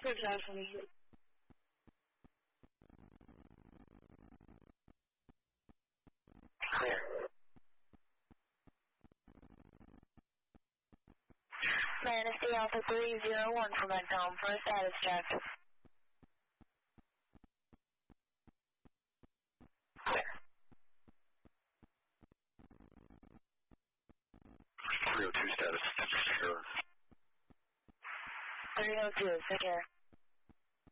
Good afternoon. Clear. Manistee Alpha 301 for Montgomery for a status check. Clear. 302 status. Sure. 302, take care.